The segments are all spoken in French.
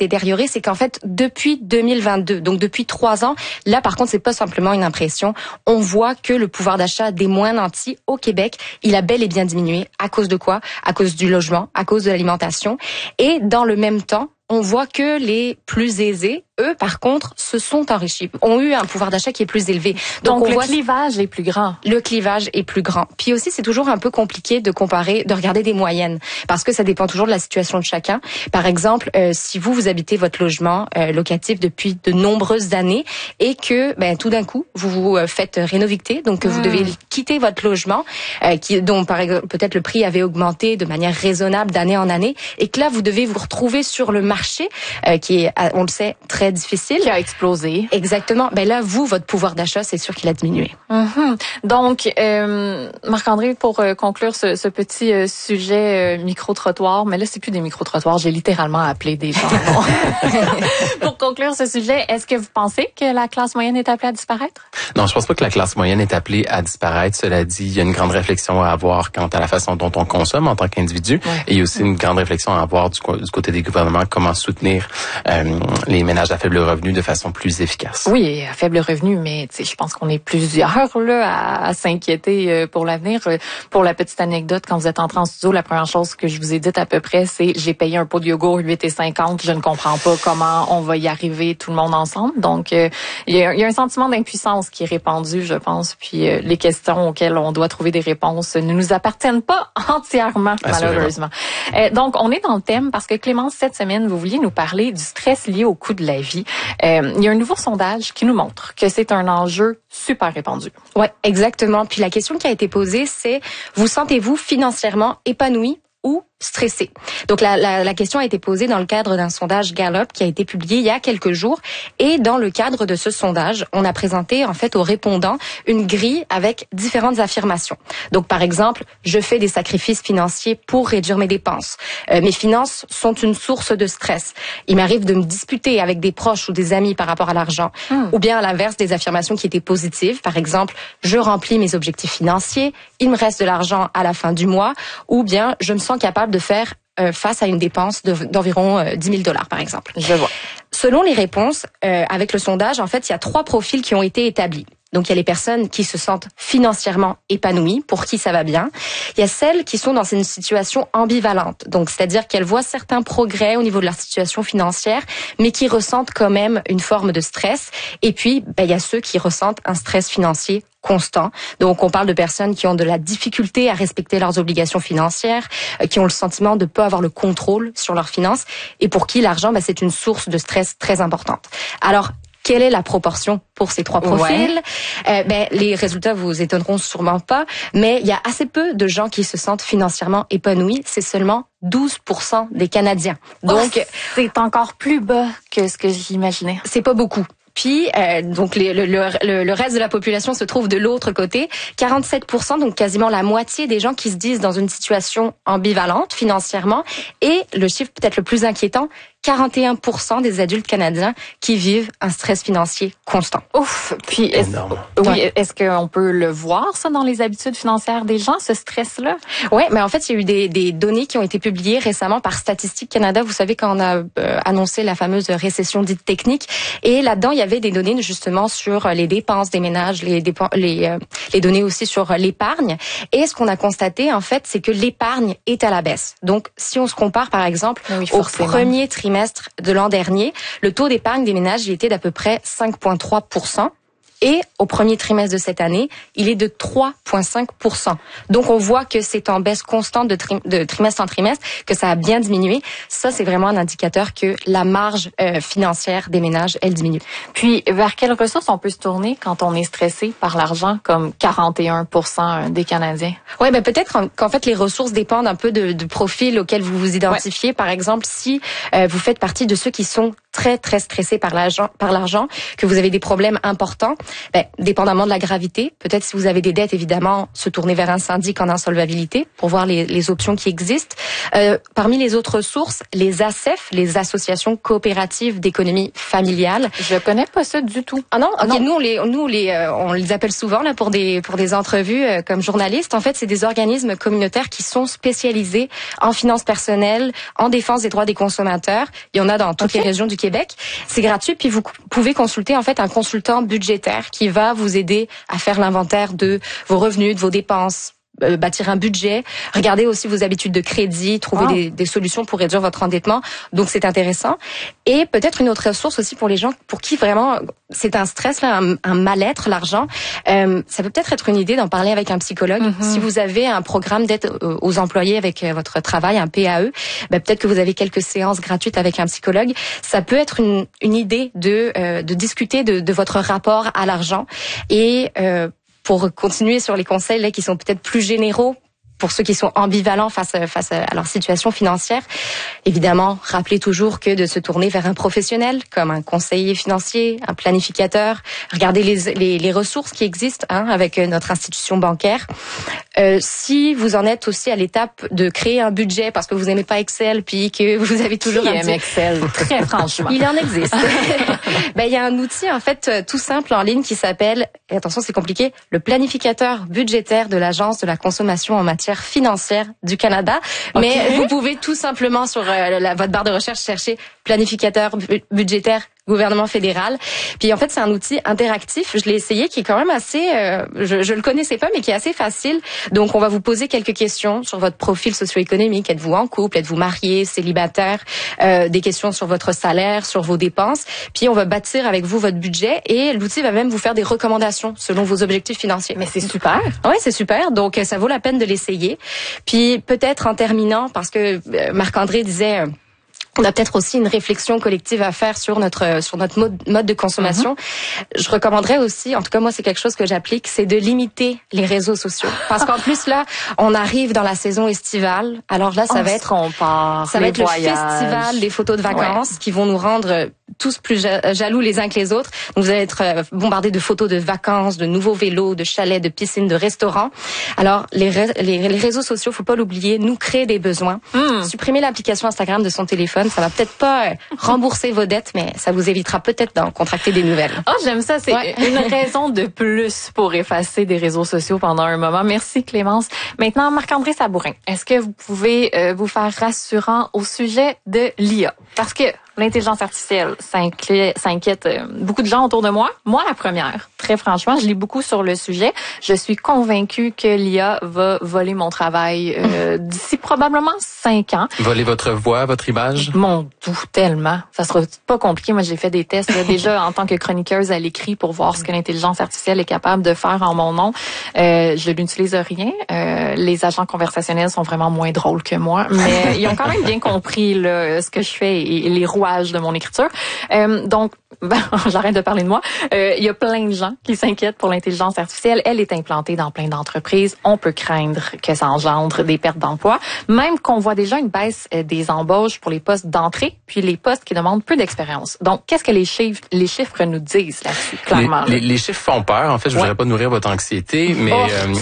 détérioré, c'est qu'en fait, depuis 2022, donc depuis 3 ans, là, par contre, c'est pas simplement une impression. On voit que le pouvoir d'achat des moins nantis au Québec, il a bel et bien diminué. À cause de quoi? À cause du logement, à cause de l'alimentation. Et dans le même temps, on voit que les plus aisés, eux, par contre, se sont enrichis, ont eu un pouvoir d'achat qui est plus élevé. Donc le clivage est plus grand. Le clivage est plus grand. Puis aussi, c'est toujours un peu compliqué de comparer, de regarder des moyennes, parce que ça dépend toujours de la situation de chacun. Par exemple, si vous habitez votre logement locatif depuis de nombreuses années et que, tout d'un coup, vous vous faites rénovicter, donc que vous devez quitter votre logement, dont par exemple peut-être le prix avait augmenté de manière raisonnable d'année en année, et que là, vous devez vous retrouver sur le marché, qui est, on le sait, très difficile. Qui a explosé. Exactement. Là, votre pouvoir d'achat, c'est sûr qu'il a diminué. Donc, Marc-André, pour conclure ce petit sujet micro-trottoir, mais là, c'est plus des micro-trottoirs, j'ai littéralement appelé des gens. Pour conclure ce sujet, est-ce que vous pensez que la classe moyenne est appelée à disparaître? Non, je pense pas que la classe moyenne est appelée à disparaître. Cela dit, il y a une grande réflexion à avoir quant à la façon dont on consomme en tant qu'individu. Ouais. Et il y a aussi une grande réflexion à avoir du côté des gouvernements, comment soutenir les ménages à faible revenu de façon plus efficace. Oui, à faible revenu, mais je pense qu'on est plusieurs là à s'inquiéter pour l'avenir. Pour la petite anecdote, quand vous êtes entré en studio, la première chose que je vous ai dite à peu près, c'est j'ai payé un pot de yogourt 8,50. Je ne comprends pas comment on va y arriver tout le monde ensemble. Donc, il y a un sentiment d'impuissance qui est répandu, je pense. Puis les questions auxquelles on doit trouver des réponses ne nous appartiennent pas entièrement, malheureusement. Donc, on est dans le thème parce que Clémence, cette semaine, vous vouliez nous parler du stress lié au coût de la vie. Il y a un nouveau sondage qui nous montre que c'est un enjeu super répandu. Ouais, exactement. Puis la question qui a été posée, c'est vous sentez-vous financièrement épanoui ou stressé? Donc la question a été posée dans le cadre d'un sondage Gallup qui a été publié il y a quelques jours, et dans le cadre de ce sondage, on a présenté en fait aux répondants une grille avec différentes affirmations. Donc par exemple, je fais des sacrifices financiers pour réduire mes dépenses. Mes finances sont une source de stress. Il m'arrive de me disputer avec des proches ou des amis par rapport à l'argent. Ou bien à l'inverse, des affirmations qui étaient positives. Par exemple, je remplis mes objectifs financiers, il me reste de l'argent à la fin du mois. Ou bien, je me sens capable de faire face à une dépense d'environ 10 000 $ par exemple. Je vois. Selon les réponses, avec le sondage, en fait, il y a 3 profils qui ont été établis. Donc, il y a les personnes qui se sentent financièrement épanouies, pour qui ça va bien. Il y a celles qui sont dans une situation ambivalente. Donc, c'est-à-dire qu'elles voient certains progrès au niveau de leur situation financière, mais qui ressentent quand même une forme de stress. Et puis, il y a ceux qui ressentent un stress financier constant. Donc, on parle de personnes qui ont de la difficulté à respecter leurs obligations financières, qui ont le sentiment de ne pas avoir le contrôle sur leurs finances, et pour qui l'argent, c'est une source de stress très importante. Alors, quelle est la proportion pour ces 3 profils? Les résultats vous étonneront sûrement pas, mais il y a assez peu de gens qui se sentent financièrement épanouis. C'est seulement 12% des Canadiens. Donc, c'est encore plus bas que ce que j'imaginais. C'est pas beaucoup. Puis, donc le reste de la population se trouve de l'autre côté. 47%, donc quasiment la moitié des gens qui se disent dans une situation ambivalente financièrement. Et le chiffre peut-être le plus inquiétant, 41% des adultes canadiens qui vivent un stress financier constant. Ouf! Puis, est-ce qu'on peut le voir, ça, dans les habitudes financières des gens, ce stress-là? Oui, mais en fait, il y a eu des données qui ont été publiées récemment par Statistique Canada. Vous savez, quand on a annoncé la fameuse récession dite technique. Et là-dedans, il y avait des données justement sur les dépenses des ménages, les données aussi sur l'épargne. Et ce qu'on a constaté, en fait, c'est que l'épargne est à la baisse. Donc, si on se compare, par exemple, au premier trimestre de l'an dernier, le taux d'épargne des ménages, il était d'à peu près 5,3%. Et au premier trimestre de cette année, il est de 3,5%. Donc, on voit que c'est en baisse constante de trimestre en trimestre, que ça a bien diminué. Ça, c'est vraiment un indicateur que la marge financière des ménages, elle diminue. Puis, vers quelles ressources on peut se tourner quand on est stressé par l'argent, comme 41% des Canadiens? Oui, peut-être qu'en fait, les ressources dépendent un peu du profil auquel vous vous identifiez. Par exemple, si vous faites partie de ceux qui sont très, très stressé par l'argent, que vous avez des problèmes importants, dépendamment de la gravité, peut-être si vous avez des dettes, évidemment, se tourner vers un syndic en insolvabilité pour voir les options qui existent. Parmi les autres sources, les ACEF, les associations coopératives d'économie familiale. Je connais pas ça du tout. Ah non? Ok, non. Nous, on les appelle souvent là pour des entrevues comme journalistes. En fait, c'est des organismes communautaires qui sont spécialisés en finances personnelles, en défense des droits des consommateurs. Il y en a dans toutes les régions du Québec. C'est gratuit, puis vous pouvez consulter en fait un consultant budgétaire qui va vous aider à faire l'inventaire de vos revenus, de vos dépenses, bâtir un budget, regarder aussi vos habitudes de crédit, trouver des solutions pour réduire votre endettement. Donc c'est intéressant. Et peut-être une autre ressource aussi pour les gens pour qui vraiment c'est un stress, là, un mal-être, l'argent. Ça peut peut-être être une idée d'en parler avec un psychologue. Si vous avez un programme d'aide aux employés avec votre travail, un PAE, peut-être que vous avez quelques séances gratuites avec un psychologue. Ça peut être une idée de discuter de votre rapport à l'argent et pour continuer sur les conseils là qui sont peut-être plus généraux pour ceux qui sont ambivalents face à leur situation financière. Évidemment, rappelez toujours que de se tourner vers un professionnel comme un conseiller financier, un planificateur, regardez les ressources qui existent avec notre institution bancaire. Si vous en êtes aussi à l'étape de créer un budget parce que vous n'aimez pas Excel puis que vous avez toujours un Excel, très franchement. Il en existe. Il y a un outil en fait tout simple en ligne qui s'appelle, et attention c'est compliqué, le planificateur budgétaire de l'Agence de la consommation en matière financière du Canada. Mais vous pouvez tout simplement sur votre barre de recherche chercher planificateur budgétaire gouvernement fédéral. Puis en fait, c'est un outil interactif. Je l'ai essayé, qui est quand même assez, je le connaissais pas, mais qui est assez facile. Donc, on va vous poser quelques questions sur votre profil socio-économique. Êtes-vous en couple? Êtes-vous marié? Célibataire? Des questions sur votre salaire, sur vos dépenses. Puis, on va bâtir avec vous votre budget et l'outil va même vous faire des recommandations selon vos objectifs financiers. Mais c'est super. Ouais, c'est super. Donc, ça vaut la peine de l'essayer. Puis, peut-être en terminant, parce que Marc-André disait... on a peut-être aussi une réflexion collective à faire sur notre mode de consommation. Je recommanderais aussi, en tout cas moi c'est quelque chose que j'applique, c'est de limiter les réseaux sociaux. Parce qu'en plus là, on arrive dans la saison estivale. Alors là, ça va être le festival des photos de vacances qui vont nous rendre tous plus jaloux les uns que les autres. Donc vous allez être bombardés de photos de vacances, de nouveaux vélos, de chalets, de piscines, de restaurants. Alors les réseaux sociaux, faut pas l'oublier, nous créent des besoins. Supprimer l'application Instagram de son téléphone, ça va peut-être pas rembourser vos dettes, mais ça vous évitera peut-être d'en contracter des nouvelles. Oh, j'aime ça. C'est une raison de plus pour effacer des réseaux sociaux pendant un moment. Merci, Clémence. Maintenant, Marc-André Sabourin, est-ce que vous pouvez vous faire rassurant au sujet de l'IA? Parce que l'intelligence artificielle, ça inquiète beaucoup de gens autour de moi. Moi, la première. Très franchement, je lis beaucoup sur le sujet. Je suis convaincue que l'IA va voler mon travail d'ici probablement 5 ans. Voler votre voix, votre image? Mon Dieu, tellement. Ça sera pas compliqué. Moi, j'ai fait des tests là, déjà en tant que chroniqueuse à l'écrit pour voir ce que l'intelligence artificielle est capable de faire en mon nom. Je n'utilise rien. Les agents conversationnels sont vraiment moins drôles que moi, mais ils ont quand même bien compris là, ce que je fais et les rouages de mon écriture. Donc, j'arrête de parler de moi. Il y a plein de gens qui s'inquiètent pour l'intelligence artificielle. Elle est implantée dans plein d'entreprises. On peut craindre que ça engendre des pertes d'emploi. Même qu'on voit déjà une baisse des embauches pour les postes d'entrée, puis les postes qui demandent peu d'expérience. Donc, qu'est-ce que les chiffres nous disent là-dessus, clairement? Les chiffres font peur. En fait, je voudrais pas nourrir votre anxiété, mais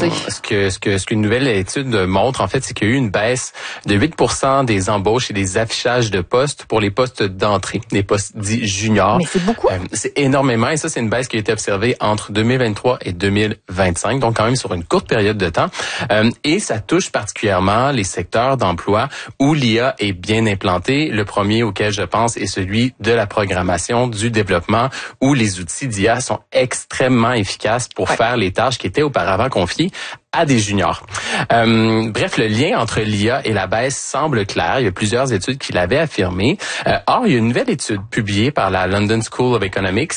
ce qu'une nouvelle étude montre, en fait, c'est qu'il y a eu une baisse de 8% des embauches et des affichages de postes pour les postes d'entrée, les postes dits juniors. Mais c'est beaucoup. C'est énormément, et ça, c'est une baisse qui a été observée entre 2023 et 2025, donc quand même sur une courte période de temps. Et ça touche particulièrement les secteurs d'emploi où l'IA est bien implantée. Le premier auquel je pense est celui de la programmation, du développement, où les outils d'IA sont extrêmement efficaces pour faire les tâches qui étaient auparavant confiées à des juniors. Bref, le lien entre l'IA et la baisse semble clair. Il y a plusieurs études qui l'avaient affirmé. Or, il y a une nouvelle étude publiée par la London School of Economics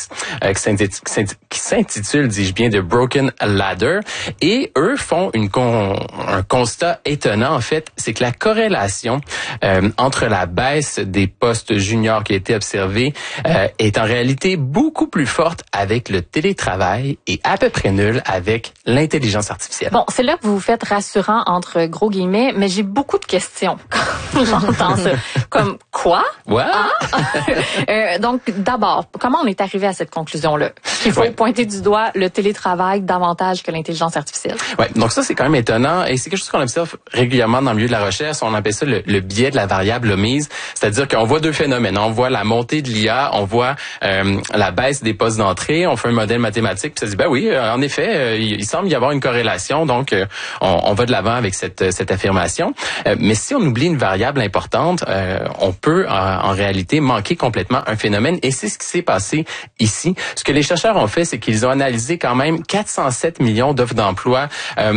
qui s'intitule, dis-je bien, The Broken Ladder. Et eux font un constat étonnant, en fait. C'est que la corrélation entre la baisse des postes juniors qui a été observée est en réalité beaucoup plus forte avec le télétravail et à peu près nulle avec l'intelligence artificielle. Bon, Bon, c'est là que vous vous faites rassurant entre gros guillemets, mais j'ai beaucoup de questions quand j'entends ça. Comme quoi? Ouais. Donc, d'abord, comment on est arrivé à cette conclusion-là? Il faut pointer du doigt le télétravail davantage que l'intelligence artificielle. Ouais, donc ça, c'est quand même étonnant et c'est quelque chose qu'on observe régulièrement dans le milieu de la recherche. On appelle ça le biais de la variable omise. C'est-à-dire qu'on voit deux phénomènes. On voit la montée de l'IA, on voit la baisse des postes d'entrée, on fait un modèle mathématique, puis ça dit, ben oui, en effet, il semble y avoir une corrélation, donc on va de l'avant avec cette affirmation. Mais si on oublie une variable importante, on peut en réalité manquer complètement un phénomène et c'est ce qui s'est passé ici. Ce que les chercheurs ont fait, c'est qu'ils ont analysé quand même 407 millions d'offres d'emploi,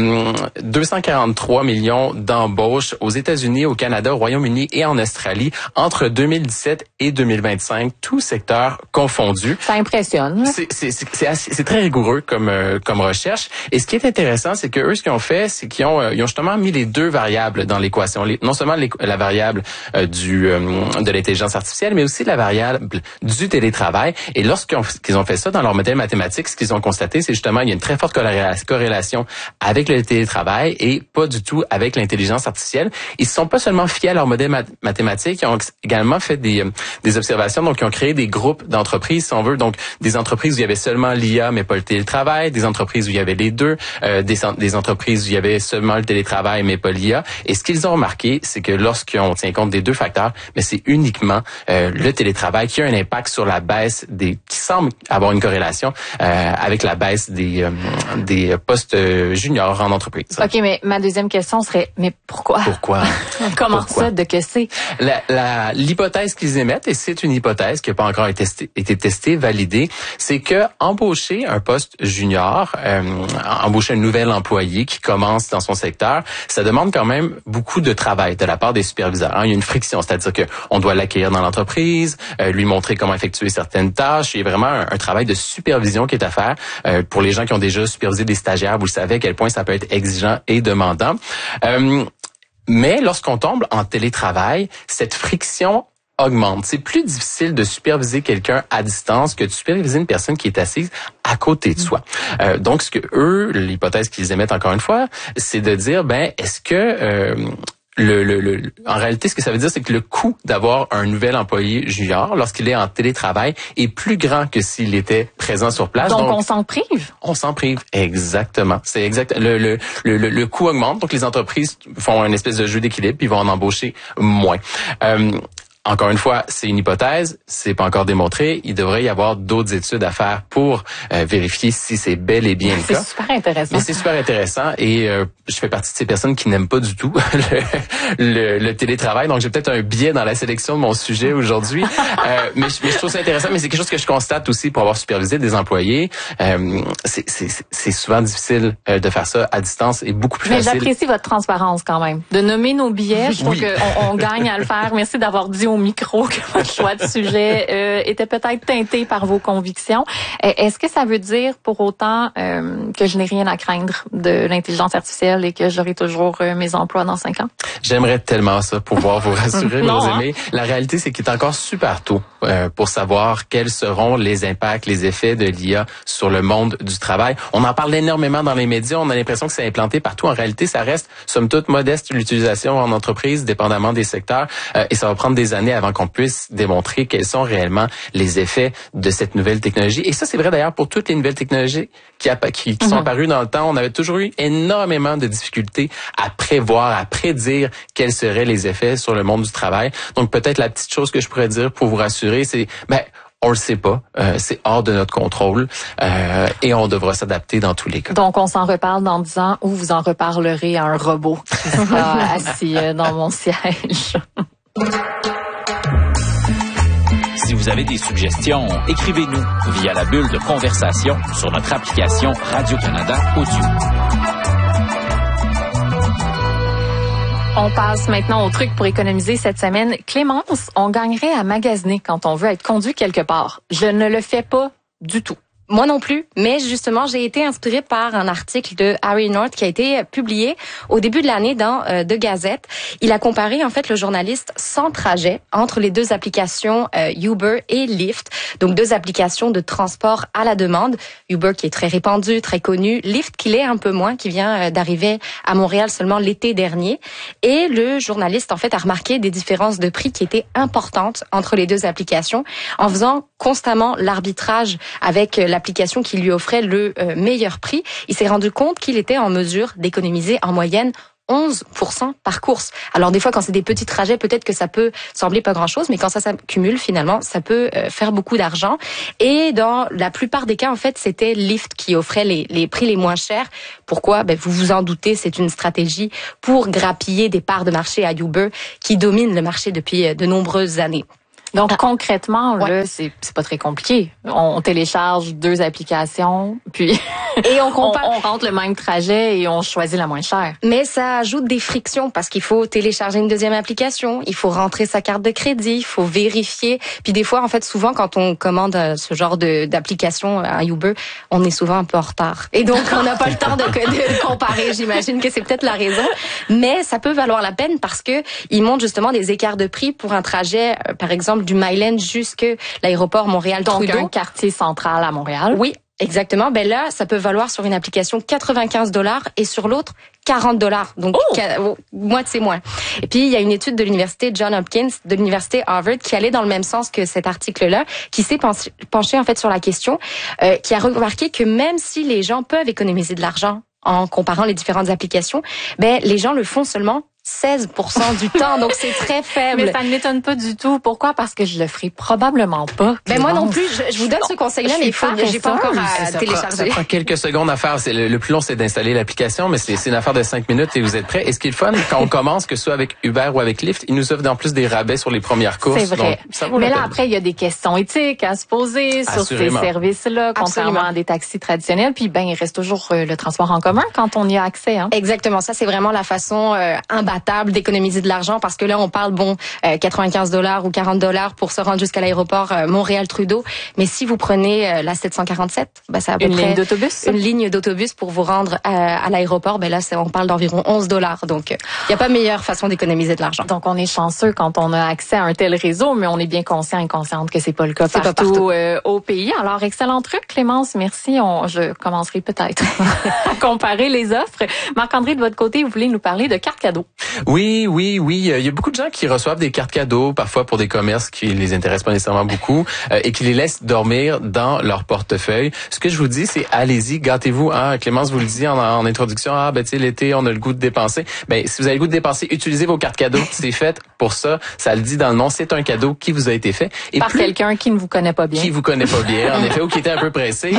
243 millions d'embauches aux États-Unis, au Canada, au Royaume-Uni et en Australie entre 2017 et 2025, tout secteur confondu. Ça impressionne. C'est très rigoureux comme recherche. Et ce qui est intéressant, c'est que eux, ce qu'ils ont fait, c'est qu'ils ont justement mis les deux variables dans l'équation. Non seulement la variable de l'intelligence artificielle, mais aussi la variable du télétravail. Et lorsqu'ils ont fait ça dans leur modèle mathématique, ce qu'ils ont constaté, c'est justement il y a une très forte corrélation avec le télétravail et pas du tout avec l'intelligence artificielle. Ils ne sont pas seulement fiés à leur modèle mathématique, ils ont également fait des observations, donc ils ont créé des groupes d'entreprises, si on veut, donc des entreprises où il y avait seulement l'IA mais pas le télétravail, des entreprises où il y avait les deux, des entreprises où il y avait seulement le télétravail mais pas l'IA. Et ce qu'ils ont remarqué, c'est que lorsqu'on tient compte des deux facteurs, mais c'est uniquement le télétravail qui a un impact sur la baisse qui semble avoir une corrélation avec la baisse des postes juniors en entreprise. OK, mais ma deuxième question serait, mais pourquoi? Comment ça, de que c'est? L'hypothèse qu'ils émettent, et c'est une hypothèse qui n'a pas encore été testée, validée, c'est que embaucher un poste junior, embaucher un nouvel employé qui commence dans son secteur, ça demande quand même beaucoup de travail de la part des superviseurs. Il y a une friction, c'est-à-dire que on doit l'accueillir dans l'entreprise, lui montrer comment effectuer certaines tâches. Il y a vraiment un travail de supervision qui est à faire. Pour les gens qui ont déjà supervisé des stagiaires, vous le savez à quel point ça peut être exigeant et demandant. Mais lorsqu'on tombe en télétravail, cette friction augmente. C'est plus difficile de superviser quelqu'un à distance que de superviser une personne qui est assise à côté de soi. Donc, l'hypothèse qu'ils émettent encore une fois, c'est de dire, est-ce que en réalité, ce que ça veut dire, c'est que le coût d'avoir un nouvel employé junior lorsqu'il est en télétravail est plus grand que s'il était présent sur place. Donc on s'en prive? On s'en prive, exactement. C'est exact. Le coût augmente, donc les entreprises font une espèce de jeu d'équilibre, puis ils vont en embaucher moins. Encore une fois, c'est une hypothèse, c'est pas encore démontré. Il devrait y avoir d'autres études à faire pour vérifier si c'est bel et bien le cas. C'est super intéressant. Mais c'est super intéressant et je fais partie de ces personnes qui n'aiment pas du tout le télétravail. Donc j'ai peut-être un biais dans la sélection de mon sujet aujourd'hui. Mais je trouve ça intéressant. Mais c'est quelque chose que je constate aussi pour avoir supervisé des employés. C'est souvent difficile de faire ça à distance et beaucoup plus facile. Mais j'apprécie votre transparence quand même. De nommer nos biais, je trouve qu'on gagne à le faire. Merci d'avoir dit au micro que votre choix de sujet était peut-être teinté par vos convictions. Est-ce que ça veut dire pour autant que je n'ai rien à craindre de l'intelligence artificielle et que j'aurai toujours mes emplois dans 5 ans? J'aimerais tellement ça pouvoir vous rassurer, nos amis. La réalité, c'est qu'il est encore super tôt pour savoir quels seront les impacts, les effets de l'IA sur le monde du travail. On en parle énormément dans les médias. On a l'impression que c'est implanté partout. En réalité, ça reste, somme toute, modeste l'utilisation en entreprise, dépendamment des secteurs. Et ça va prendre des années avant qu'on puisse démontrer quels sont réellement les effets de cette nouvelle technologie. Et ça, c'est vrai d'ailleurs pour toutes les nouvelles technologies qui sont apparues dans le temps. On avait toujours eu énormément de difficultés à prévoir, à prédire quels seraient les effets sur le monde du travail. Donc peut-être la petite chose que je pourrais dire pour vous rassurer, c'est on le sait pas, c'est hors de notre contrôle et on devra s'adapter dans tous les cas. Donc on s'en reparle dans 10 ans ou vous en reparlerez à un robot qui sera assis dans mon siège. Si vous avez des suggestions, écrivez-nous via la bulle de conversation sur notre application Radio-Canada Audio. On passe maintenant au truc pour économiser cette semaine. Clémence, on gagnerait à magasiner quand on veut être conduit quelque part. Je ne le fais pas du tout. Moi non plus, mais justement, j'ai été inspirée par un article de Harry North qui a été publié au début de l'année dans The Gazette. Il a comparé en fait le journaliste 100 trajets entre les deux applications Uber et Lyft, donc deux applications de transport à la demande. Uber qui est très répandu, très connu, Lyft qui l'est un peu moins, qui vient d'arriver à Montréal seulement l'été dernier. Et le journaliste en fait a remarqué des différences de prix qui étaient importantes entre les deux applications en faisant constamment l'arbitrage avec l'application qui lui offrait le meilleur prix. Il s'est rendu compte qu'il était en mesure d'économiser en moyenne 11% par course. Alors des fois, quand c'est des petits trajets, peut-être que ça peut sembler pas grand-chose, mais quand ça s'accumule, finalement, ça peut faire beaucoup d'argent. Et dans la plupart des cas, en fait, c'était Lyft qui offrait les prix les moins chers. Pourquoi? Vous vous en doutez, c'est une stratégie pour grappiller des parts de marché à Uber qui domine le marché depuis de nombreuses années. Donc concrètement, là, c'est pas très compliqué. On télécharge deux applications, puis et on compare. on rentre le même trajet et on choisit la moins chère. Mais ça ajoute des frictions parce qu'il faut télécharger une deuxième application, il faut rentrer sa carte de crédit, il faut vérifier. Puis des fois, en fait, souvent quand on commande ce genre d'application à Uber, on est souvent un peu en retard. Et donc on n'a pas le temps de comparer. J'imagine que c'est peut-être la raison, mais ça peut valoir la peine parce que ils montrent justement des écarts de prix pour un trajet, par exemple du Myland jusque l'aéroport Montréal-Trudeau. Donc un quartier central à Montréal. Oui, exactement. Là, ça peut valoir sur une application $95 et sur l'autre $40. Donc moitié moins. Et puis il y a une étude de l'université Johns Hopkins, de l'université Harvard, qui allait dans le même sens que cet article-là, qui s'est penché en fait sur la question, qui a remarqué que même si les gens peuvent économiser de l'argent en comparant les différentes applications, les gens le font seulement 16% du temps, donc c'est très faible. Mais ça ne m'étonne pas du tout. Pourquoi? Parce que je le ferai probablement pas. Moi non plus. Je vous donne ce conseil-là, mais j'ai pas encore à télécharger. Ça prend quelques secondes à faire. Le plus long, c'est d'installer l'application, mais c'est une affaire de 5 minutes et vous êtes prêts. Et ce qui est le fun, quand on commence, que ce soit avec Uber ou avec Lyft, ils nous offrent en plus des rabais sur les premières courses. C'est vrai. Donc, ça vaut mais la là, peine. après, il y a des questions éthiques à se poser sur ces services-là, contrairement à des taxis traditionnels. Puis, il reste toujours le transport en commun quand on y a accès. Hein? Exactement. Ça, c'est vraiment la façon imbattable d'économiser de l'argent parce que là, on parle, $95 ou $40 pour se rendre jusqu'à l'aéroport Montréal-Trudeau. Mais si vous prenez la 747, c'est à peu près ligne d'autobus. Une ligne d'autobus pour vous rendre à l'aéroport. Là, on parle d'environ $11. Donc, il n'y a pas meilleure façon d'économiser de l'argent. Donc, on est chanceux quand on a accès à un tel réseau, mais on est bien conscient et consciente que c'est pas le cas partout. Au pays. Alors, excellent truc, Clémence. Merci. Je commencerai peut-être à comparer les offres. Marc-André, de votre côté, vous voulez nous parler de cartes cadeaux? Oui. Il y a beaucoup de gens qui reçoivent des cartes cadeaux, parfois pour des commerces qui les intéressent pas nécessairement beaucoup, et qui les laissent dormir dans leur portefeuille. Ce que je vous dis, c'est allez-y, gâtez-vous. Clémence vous le dit en introduction. L'été, on a le goût de dépenser. Si vous avez le goût de dépenser, utilisez vos cartes cadeaux. C'est fait pour ça. Ça le dit dans le nom. C'est un cadeau qui vous a été fait. Et par quelqu'un qui ne vous connaît pas bien. Qui vous connaît pas bien, en effet, ou qui était un peu pressé.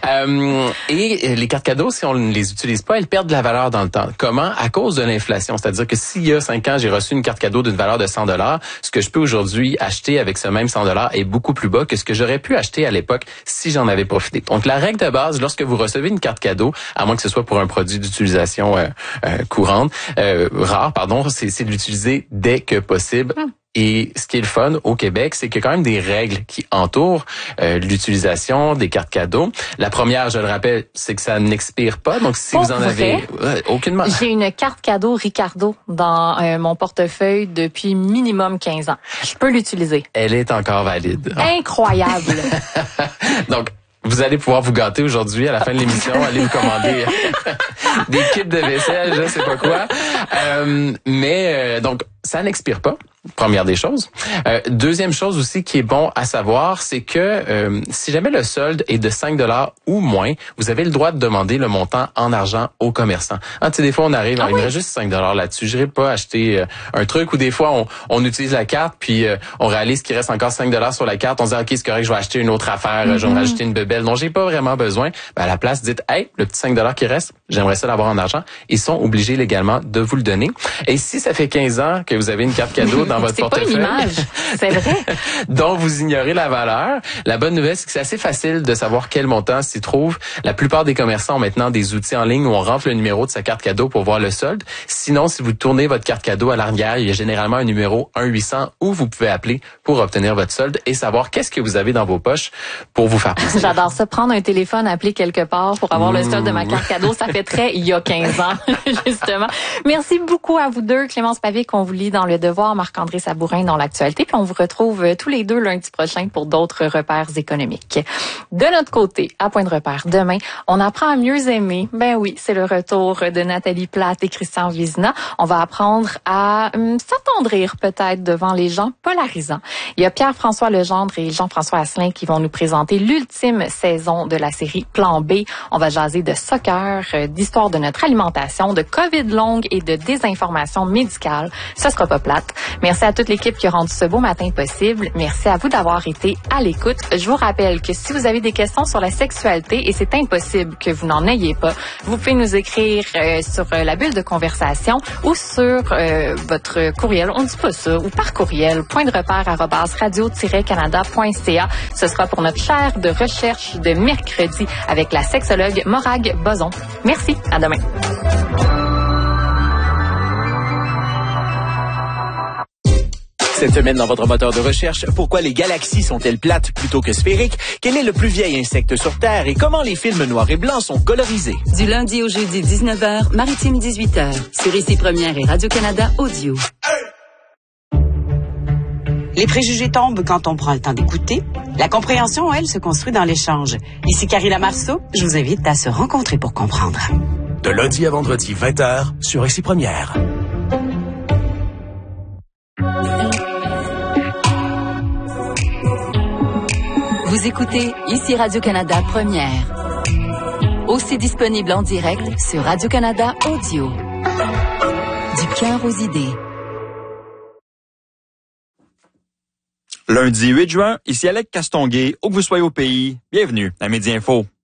Et les cartes cadeaux, si on ne les utilise pas, elles perdent de la valeur dans le temps. Comment? À cause de l'inflation. C'est-à-dire que s'il y a 5 ans, j'ai reçu une carte cadeau d'une valeur de $100, ce que je peux aujourd'hui acheter avec ce même $100 est beaucoup plus bas que ce que j'aurais pu acheter à l'époque si j'en avais profité. Donc, la règle de base, lorsque vous recevez une carte cadeau, à moins que ce soit pour un produit d'utilisation courante, rare, c'est de l'utiliser dès que possible. Et ce qui est le fun au Québec, c'est qu'il y a quand même des règles qui entourent l'utilisation des cartes cadeaux. La première, je le rappelle, c'est que ça n'expire pas. Donc, si vous en avez aucunement. J'ai une carte cadeau Ricardo dans mon portefeuille depuis minimum 15 ans. Je peux l'utiliser. Elle est encore valide. Incroyable. Donc, vous allez pouvoir vous gâter aujourd'hui à la fin de l'émission, aller vous commander des kits de vaisselle, je sais pas quoi. Donc, ça n'expire pas. Première des choses. Deuxième chose aussi qui est bon à savoir, c'est que si jamais le solde est de $5 ou moins, vous avez le droit de demander le montant en argent au commerçant. Des fois, on arrive, il me reste juste $5 là-dessus. Je n'irai pas acheter un truc, ou des fois, on utilise la carte, puis on réalise qu'il reste encore $5 sur la carte. On se dit, OK, c'est correct, je vais acheter une autre affaire, je vais me rajouter une bebelle dont j'ai pas vraiment besoin. À la place, dites, hey, le petit $5 qui reste, j'aimerais ça l'avoir en argent. Ils sont obligés légalement de vous le donner. Et si ça fait 15 ans que vous avez une carte cadeau dans votre portefeuille. C'est pas une image, c'est vrai. dont vous ignorez la valeur. La bonne nouvelle, c'est que c'est assez facile de savoir quel montant s'y trouve. La plupart des commerçants ont maintenant des outils en ligne où on rentre le numéro de sa carte cadeau pour voir le solde. Sinon, si vous tournez votre carte cadeau à l'arrière, il y a généralement un numéro 1-800 où vous pouvez appeler pour obtenir votre solde et savoir qu'est-ce que vous avez dans vos poches pour vous faire plaisir. J'adore ça, prendre un téléphone, appeler quelque part pour avoir le solde de ma carte cadeau. Ça fait très il y a 15 ans, justement. Merci beaucoup à vous deux. Clémence Pavic, on vous lit dans Le Devoir, Marc-André Sabourin dans l'Actualité. Puis on vous retrouve tous les deux lundi prochain pour d'autres repères économiques. De notre côté, à Point de repère, demain, on apprend à mieux aimer. Ben oui, c'est le retour de Nathalie Plate et Christian Vizina. On va apprendre à s'attendrir peut-être devant les gens polarisants. Il y a Pierre-François Legendre et Jean-François Asselin qui vont nous présenter l'ultime saison de la série Plan B. On va jaser de soccer, d'histoire de notre alimentation, de COVID longue et de désinformation médicale. Ça sera pas plate. Merci à toute l'équipe qui a rendu ce beau matin possible. Merci à vous d'avoir été à l'écoute. Je vous rappelle que si vous avez des questions sur la sexualité, et c'est impossible que vous n'en ayez pas, vous pouvez nous écrire sur la bulle de conversation ou sur votre courriel, on dit pas ça, ou par courriel, pointdrepère@radio-canada.ca. Ce sera pour notre chaire de recherche de mercredi avec la sexologue Morag Boson. Merci, à demain. Cette semaine, dans votre moteur de recherche, pourquoi les galaxies sont-elles plates plutôt que sphériques? Quel est le plus vieil insecte sur Terre? Et comment les films noirs et blancs sont colorisés? Du lundi au jeudi, 19h, Maritime 18h, sur Ici Première et Radio-Canada Audio. Les préjugés tombent quand on prend le temps d'écouter. La compréhension, elle, se construit dans l'échange. Ici Karina Marceau, je vous invite à se rencontrer pour comprendre. De lundi à vendredi, 20h, sur Ici Première. Vous écoutez Ici Radio-Canada Première. Aussi disponible en direct sur Radio-Canada Audio. Du cœur aux idées. Lundi 8 juin, ici Alec Castonguay, où que vous soyez au pays, bienvenue à Midi Info.